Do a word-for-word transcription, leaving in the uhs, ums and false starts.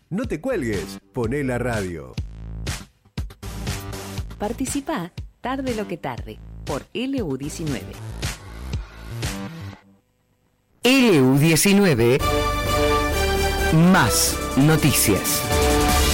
No te cuelgues, poné la radio. Participá tarde lo que tarde por L U diecinueve. L U diecinueve más noticias.